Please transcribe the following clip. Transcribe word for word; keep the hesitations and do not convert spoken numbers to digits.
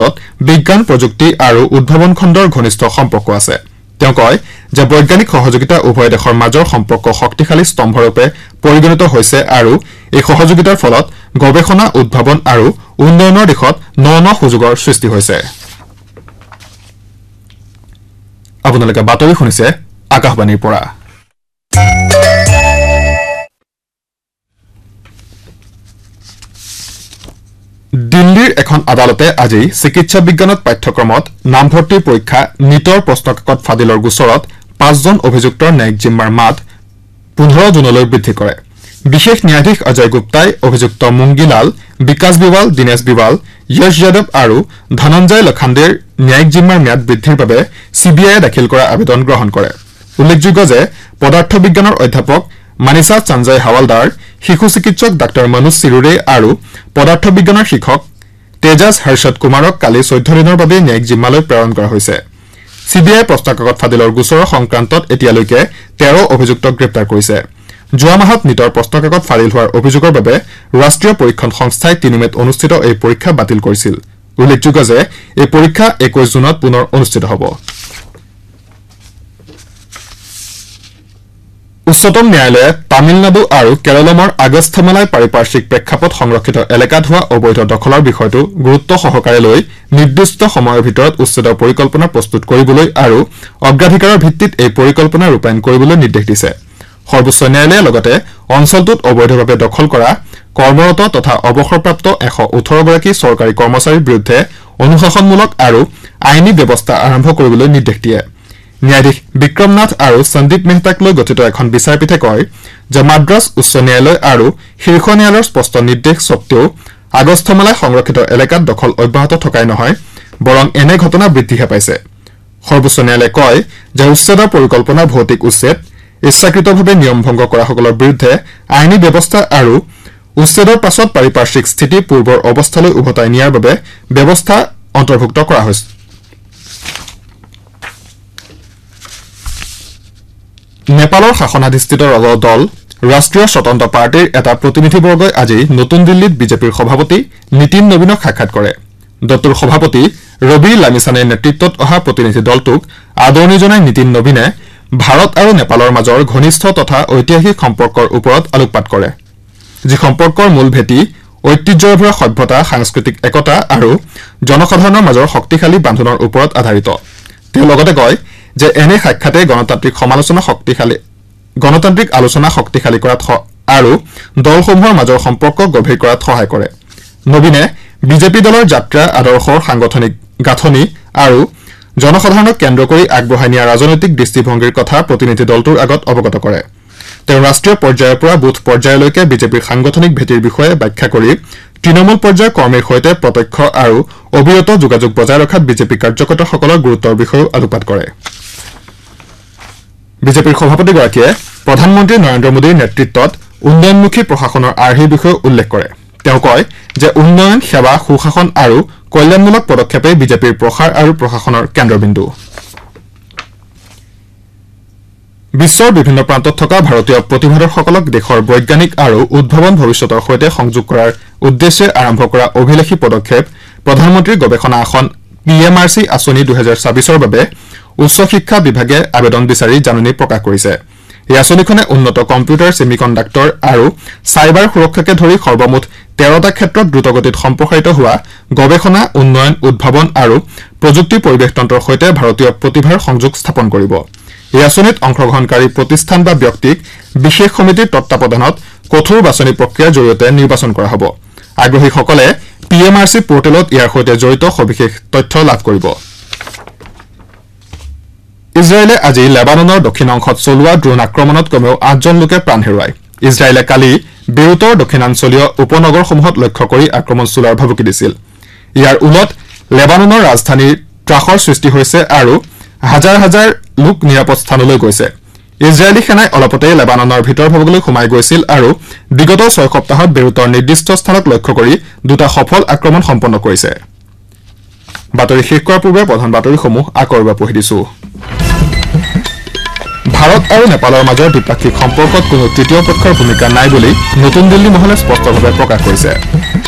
বিজ্ঞান প্ৰযুক্তি আৰু উদ্ভাৱন খণ্ডৰ ঘনিষ্ঠ সম্পৰ্ক আছে তেওঁ কয় যে বৈজ্ঞানিক সহযোগিতা উভয় দেশৰ মাজৰ সম্পৰ্ক শক্তিশালী স্তম্ভৰূপে পৰিগণিত হৈছে আৰু এই সহযোগিতাৰ ফলত গৱেষণা উদ্ভাৱন আৰু উন্নয়নৰ দিশত ন ন সুযোগৰ সৃষ্টি হৈছে আপোনালোকে বাতৰি শুনিছে আকাশবাণীৰ পৰা দিল্লীৰ এখন আদালতে আজি চিকিৎসা বিজ্ঞানত পাঠ্যক্ৰমত নামভৰ্তিৰ পৰীক্ষা নিটৰ প্ৰশ্নকাকত ফাদিলৰ গোচৰত পাঁচজন অভিযুক্তৰ ন্যায়িক জিম্মাৰ মাত পোন্ধৰ জুনলৈ বৃদ্ধি কৰে বিশেষ ন্যায়াধীশ অজয় গুপ্তাই অভিযুক্ত মুংগীলাল বিকাশ বিৱাল দীনেশ বিৱাল যশ যাদৱ আৰু ধনঞ্জয় লখাণ্ডেৰ ন্যায়িক জিম্মাৰ ম্যাদ বৃদ্ধিৰ বাবে চিবিআইয়ে দাখিল কৰা আবেদন গ্ৰহণ কৰে উল্লেখযোগ্য যে পদাৰ্থ বিজ্ঞানৰ অধ্যাপক মানিষা সঞ্জয় হাৱালদাৰ শিশু চিকিৎসক ডাক্তৰ মনোজ চিৰুৰে আৰু পদাৰ্থ বিজ্ঞানৰ শিক্ষক তেজাজ হৰ্ষদ কুমাৰক কালি চৈধ্য দিনৰ বাবে ন্যায়িক জিম্মালৈ প্ৰেৰণ কৰা হৈছে চিবিআই প্ৰশ্নকাকত ফাদিলৰ গোচৰৰ সংক্ৰান্তত এতিয়ালৈকে তেৰ অভিযুক্তক গ্ৰেপ্তাৰ কৰিছে যোৱা মাহত নিটৰ প্ৰশ্নকাকত ফাদিল হোৱাৰ অভিযোগৰ বাবে ৰাষ্ট্ৰীয় পৰীক্ষণ সংস্থাই তিনি মেত অনুষ্ঠিত এই পৰীক্ষা বাতিল কৰিছিল উল্লেখযোগ্য যে এই পৰীক্ষা একৈশ জুনত পুনৰ অনুষ্ঠিত হ'ব উচ্চতম ন্যায়ালয়ে তামিলনাডু আৰু কেৰলমৰ আগস্থমালাই পাৰিপাৰ্শ্বিক প্ৰেক্ষাপট সংৰক্ষিত এলেকাত হোৱা অবৈধ দখলৰ বিষয়টো গুৰুত্ব সহকাৰে লৈ নিৰ্দিষ্ট সময়ৰ ভিতৰত উচ্ছেদ পৰিকল্পনা প্ৰস্তুত কৰিবলৈ আৰু অগ্ৰাধিকাৰৰ ভিত্তিত এই পৰিকল্পনা ৰূপায়ণ কৰিবলৈ নিৰ্দেশ দিছে সৰ্বোচ্চ ন্যায়ালয়ে লগতে অঞ্চলটোত অবৈধভাৱে দখল কৰা কৰ্মৰত তথা অৱসৰপ্ৰাপ্ত এশ ওঠৰ গৰাকী চৰকাৰী কৰ্মচাৰীৰ বিৰুদ্ধে অনুশাসনমূলক আৰু আইনী ব্যৱস্থা আৰম্ভ কৰিবলৈ নিৰ্দেশ দিয়ে ন্যায়াধীশ বিক্ৰম নাথ আৰু সন্দীপ মেহতাক লৈ গঠিত এখন বিচাৰপীঠে কয় যে মাদ্ৰাছ উচ্চ ন্যায়ালয় আৰু শীৰ্ষ ন্যায়ালয়ৰ স্পষ্ট নিৰ্দেশ সত্বেও আগস্থমালাই সংৰক্ষিত এলেকাত দখল অব্যাহত থকাই নহয় বৰং এনে ঘটনা বৃদ্ধিহে পাইছে সৰ্বোচ্চ ন্যায়ালয়ে কয় যে উচ্ছেদৰ পৰিকল্পনা ভৌতিক উচ্ছেদ ইচ্ছাকৃতভাৱে নিয়ম ভংগ কৰাসকলৰ বিৰুদ্ধে আইনী ব্যৱস্থা আৰু উচ্ছেদৰ পাছত পাৰিপাৰ্শ্বিক স্থিতি পূৰ্বৰ অৱস্থালৈ উভতাই নিয়াৰ বাবে ব্যৱস্থা অন্তৰ্ভুক্ত কৰা হৈছে নেপালৰ শাসনাধিষ্ঠিত দল ৰাষ্ট্ৰীয় স্বতন্ত্ৰ পাৰ্টিৰ এটা প্ৰতিনিধিবৰ্গই আজি নতুন দিল্লীত বিজেপিৰ সভাপতি নীতিন নবীনক সাক্ষাৎ কৰে দলটোৰ সভাপতি ৰবি লামিছানে নেতৃত্বত অহা প্ৰতিনিধি দলটোক আদৰণি জনাই নীতিন নবীনে ভাৰত আৰু নেপালৰ মাজৰ ঘনিষ্ঠ তথা ঐতিহাসিক সম্পৰ্কৰ ওপৰত আলোকপাত কৰে যি সম্পৰ্কৰ মূল ভেটি ঐতিহ্যৰে ভৰা সভ্যতা সাংস্কৃতিক একতা আৰু জনসাধাৰণৰ মাজৰ শক্তিশালী বান্ধোনৰ ওপৰত আধাৰিত তেওঁ লগতে কয় যে এনে সাক্ষাতে গণতান্ত্ৰিক সমালোচনা শক্তিশালী গণতান্ত্ৰিক আলোচনা শক্তিশালী কৰাত আৰু দলসমূহৰ মাজৰ সম্পৰ্ক গভীৰ কৰাত সহায় কৰে নবীনে বিজেপি দলৰ যাত্ৰা আদৰ্শৰ সাংগঠনিক গাঁথনি আৰু জনসাধাৰণক কেন্দ্ৰ কৰি আগবঢ়াই নিয়া ৰাজনৈতিক দৃষ্টিভংগীৰ কথা প্ৰতিনিধি দলটোৰ আগত অৱগত কৰে তেওঁ ৰাষ্ট্ৰীয় পৰ্যায়ৰ পৰা বুথ পৰ্যায়লৈকে বিজেপিৰ সাংগঠনিক ভেটিৰ বিষয়ে ব্যাখ্যা কৰি তৃণমূল পৰ্যায়ৰ কৰ্মীৰ সৈতে প্ৰত্যক্ষ আৰু অবিৰত যোগাযোগ বজাই ৰখাত বিজেপি কাৰ্যকৰ্তাসকলৰ গুৰুত্বৰ বিষয়েও আলোকপাত কৰে বিজেপিৰ সভাপতিগৰাকীয়ে প্ৰধানমন্ত্ৰী নৰেন্দ্ৰ মোদীৰ নেতৃত্বত উন্নয়নমুখী প্ৰশাসনৰ আৰ্হিৰ বিষয়ে উল্লেখ কৰে তেওঁ কয় যে উন্নয়ন সেৱা সুশাসন আৰু কল্যাণমূলক পদক্ষেপে বিজেপিৰ প্ৰসাৰ আৰু প্ৰশাসনৰ কেন্দ্ৰবিন্দু বিশ্বৰ বিভিন্ন প্ৰান্তত থকা ভাৰতীয় প্ৰতিভাধৰসকলক দেশৰ বৈজ্ঞানিক আৰু উদ্ভাৱন ভৱিষ্যতৰ সৈতে সংযোগ কৰাৰ উদ্দেশ্যে আৰম্ভ কৰা অভিলাষী পদক্ষেপ প্ৰধানমন্ত্ৰী গৱেষণা আসন পি এম আৰ চি আঁচনি দুহেজাৰ ছাব্বিছৰ বাবে উচ্চ শিক্ষা বিভাগে আবেদন বিচাৰি জাননী প্ৰকাশ কৰিছে এই আঁচনিখনে উন্নত কম্পিউটাৰ ছেমিকণ্ডাক্টৰ আৰু চাইবাৰ সুৰক্ষাকে ধৰি সৰ্বমুঠ তেৰটা ক্ষেত্ৰত দ্ৰুতগতিত সম্প্ৰসাৰিত হোৱা গৱেষণা উন্নয়ন উদ্ভাৱন আৰু প্ৰযুক্তি পৰিৱেশতন্ত্ৰৰ সৈতে ভাৰতীয় প্ৰতিভাৰ সংযোগ স্থাপন কৰিব এই আঁচনিত অংশগ্ৰহণকাৰী প্ৰতিষ্ঠান বা ব্যক্তিক বিশেষ সমিতিৰ তত্বাৱধানত কঠোৰ বাছনি প্ৰক্ৰিয়াৰ জৰিয়তে নিৰ্বাচন কৰা হ'ব আগ্ৰহীসকলে পি এম আৰ চি পৰ্টেলত ইয়াৰ সৈতে জড়িত সবিশেষ তথ্য লাভ কৰিব ইজৰাইলে আজি লেবাননৰ দক্ষিণ অংশত চলোৱা ড্ৰোন আক্ৰমণত কমেও আঠজন লোকে প্ৰাণ হেৰুৱায় ইজৰাইলে কালি বেৰুতৰ দক্ষিণাঞ্চলীয় উপনগৰসমূহত লক্ষ্য কৰি আক্ৰমণ চলোৱাৰ ভাবুকি দিছিল ইয়াৰ উলত লেবাননৰ ৰাজধানীৰ ত্ৰাসৰ সৃষ্টি হৈছে আৰু হাজাৰ হাজাৰ লোক নিৰাপদ স্থানলৈ গৈছে ইজৰাইলী সেনাই অলপতে লেবাননৰ ভিতৰ ভাগলৈ সোমাই গৈছিল আৰু বিগত ছয় সপ্তাহত বেৰুতৰ নিৰ্দিষ্ট স্থানক লক্ষ্য কৰি দুটা সফল আক্ৰমণ সম্পন্ন কৰিছে বাতৰি শেষ কৰাৰ পূৰ্বে প্ৰধান বাতৰিসমূহ আকৌ এবাৰ পঢ়ি দিছো ভাৰত আৰু নেপালৰ মাজৰ দ্বিপাক্ষিক সম্পৰ্কত কোনো তৃতীয় পক্ষৰ ভূমিকা নাই বুলি নতুন দিল্লী মহলে স্পষ্টভাৱে প্ৰকাশ কৰিছে